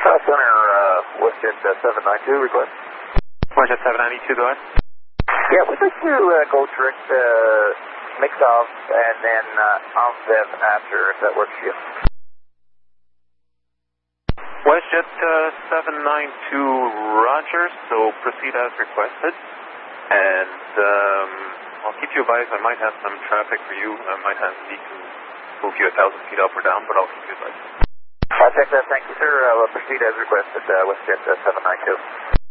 Center, WestJet 792 request. WestJet 792, go ahead. Yeah, we'd like to go direct mix off and then on them after, if that works for you. WestJet 792, roger, so proceed as requested. And I'll keep you advised. I might have some traffic for you. I might have need to move you 1,000 feet up or down, but I'll keep you advised. I'll check that. Thank you, sir. We'll proceed as requested, WestJet 792.